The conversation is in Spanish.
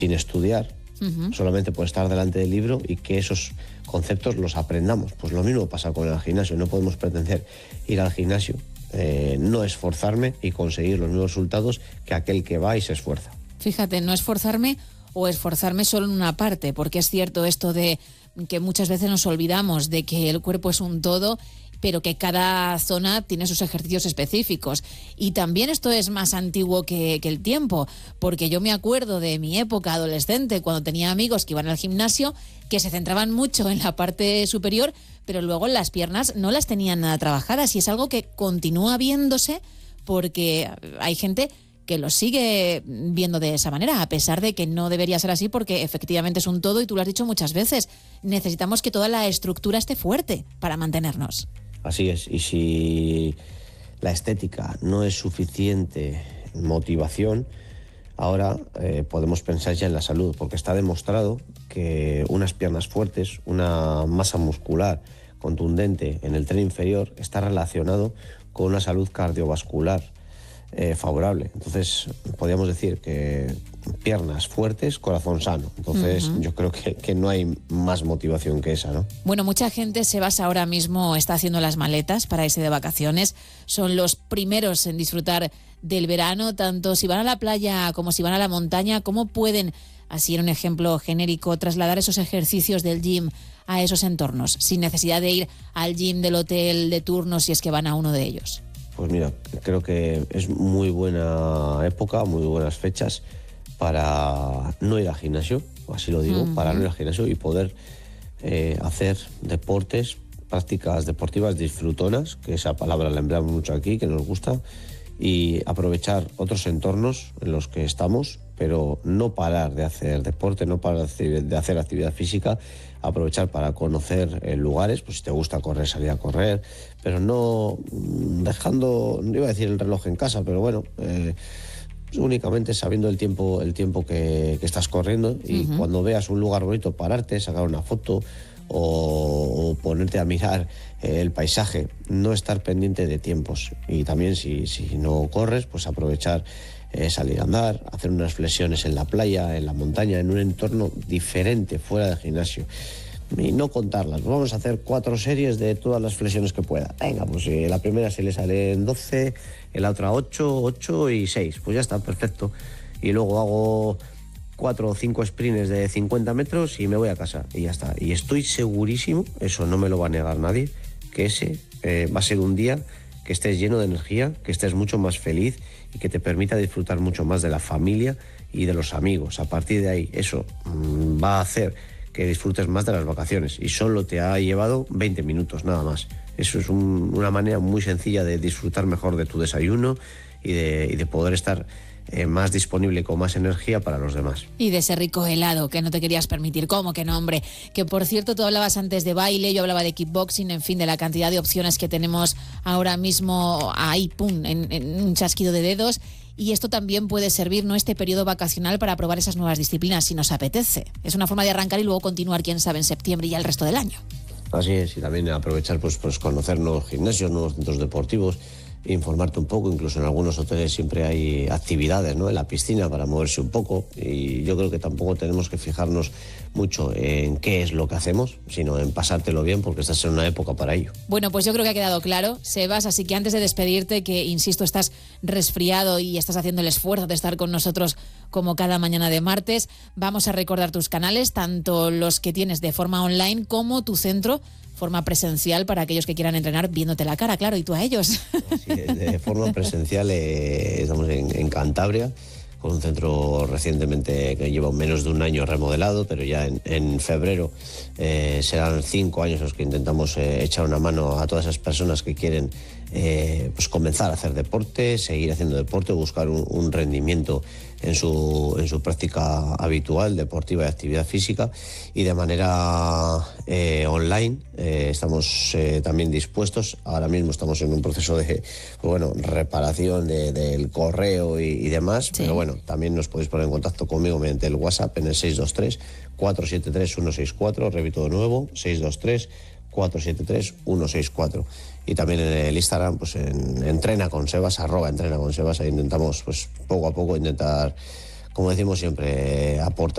sin estudiar, solamente por estar delante del libro y que esos conceptos los aprendamos. Pues lo mismo pasa con el gimnasio. No podemos pretender ir al gimnasio, no esforzarme y conseguir los mismos resultados que aquel que va y se esfuerza. Fíjate, no esforzarme o esforzarme solo en una parte, porque es cierto esto de que muchas veces nos olvidamos de que el cuerpo es un todo, pero que cada zona tiene sus ejercicios específicos. Y también esto es más antiguo que el tiempo, porque yo me acuerdo de mi época adolescente, cuando tenía amigos que iban al gimnasio, que se centraban mucho en la parte superior, pero luego en las piernas no las tenían nada trabajadas, y es algo que continúa viéndose porque hay gente que lo sigue viendo de esa manera, a pesar de que no debería ser así, porque efectivamente es un todo, y tú lo has dicho muchas veces, necesitamos que toda la estructura esté fuerte para mantenernos. Así es, y si la estética no es suficiente motivación, ahora podemos pensar ya en la salud, porque está demostrado que unas piernas fuertes, una masa muscular contundente en el tren inferior está relacionado con una salud cardiovascular favorable. Entonces, podríamos decir que piernas fuertes, corazón sano. Entonces, yo creo que no hay más motivación que esa, ¿no? Bueno, mucha gente se basa ahora mismo, está haciendo las maletas para irse de vacaciones. Son los primeros en disfrutar del verano, tanto si van a la playa como si van a la montaña. ¿Cómo pueden, así en un ejemplo genérico, trasladar esos ejercicios del gym a esos entornos, sin necesidad de ir al gym del hotel de turno si es que van a uno de ellos? Pues mira, creo que es muy buena época, muy buenas fechas para no ir al gimnasio, así lo digo, para no ir al gimnasio y poder hacer deportes, prácticas deportivas disfrutonas, que esa palabra la empleamos mucho aquí, que nos gusta, y aprovechar otros entornos en los que estamos, pero no parar de hacer deporte, no parar de hacer actividad física, aprovechar para conocer lugares, pues si te gusta correr, salir a correr, pero no dejando, no iba a decir el reloj en casa, pero bueno, únicamente sabiendo el tiempo que estás corriendo, y cuando veas un lugar bonito, pararte, sacar una foto o ponerte a mirar el paisaje, no estar pendiente de tiempos. Y también si no corres, pues aprovechar, salir a andar, hacer unas flexiones en la playa, en la montaña, en un entorno diferente, fuera del gimnasio. Y no contarlas, vamos a hacer 4 series de todas las flexiones que pueda. Venga, pues la primera se le sale en 12, en la otra 8 y 6, pues ya está, perfecto. Y luego hago 4 o 5 sprints de 50 metros y me voy a casa, y ya está. Y estoy segurísimo, eso no me lo va a negar nadie, que ese va a ser un día que estés lleno de energía, que estés mucho más feliz y que te permita disfrutar mucho más de la familia y de los amigos. A partir de ahí, eso va a hacer que disfrutes más de las vacaciones, y solo te ha llevado 20 minutos, nada más. Eso es una manera muy sencilla de disfrutar mejor de tu desayuno y de poder estar más disponible, con más energía para los demás. Y de ese rico helado que no te querías permitir. ¿Cómo que no, hombre? Que por cierto, tú hablabas antes de baile, yo hablaba de kickboxing, en fin, de la cantidad de opciones que tenemos ahora mismo ahí, pum, en un chasquido de dedos. Y esto también puede servir, ¿no?, este periodo vacacional, para probar esas nuevas disciplinas si nos apetece. Es una forma de arrancar y luego continuar, quién sabe, en septiembre y ya el resto del año. Así es, y también aprovechar pues conocer nuevos gimnasios, nuevos centros deportivos, informarte un poco. Incluso en algunos hoteles siempre hay actividades, ¿no?, en la piscina para moverse un poco, y yo creo que tampoco tenemos que fijarnos mucho en qué es lo que hacemos, sino en pasártelo bien, porque estás en una época para ello. Bueno, pues yo creo que ha quedado claro, Sebas, así que antes de despedirte, que insisto, estás resfriado y estás haciendo el esfuerzo de estar con nosotros como cada mañana de martes, vamos a recordar tus canales, tanto los que tienes de forma online como tu centro, forma presencial, para aquellos que quieran entrenar viéndote la cara, claro, y tú a ellos. Sí, de forma presencial estamos en Cantabria, con un centro recientemente que lleva menos de un año remodelado, pero ya en febrero serán 5 años los que intentamos echar una mano a todas esas personas que quieren pues comenzar a hacer deporte, seguir haciendo deporte, buscar un rendimiento en su práctica habitual, deportiva y actividad física, y de manera online estamos también dispuestos. Ahora mismo estamos en un proceso de reparación del correo y demás, sí. Pero bueno, también nos podéis poner en contacto conmigo mediante el WhatsApp en el 623-473-164, repito de nuevo, 623-473-164. Y también en el Instagram, pues en Entrena con Sebas, @Entrena con Sebas, ahí intentamos, pues poco a poco, intentar, como decimos siempre, aportar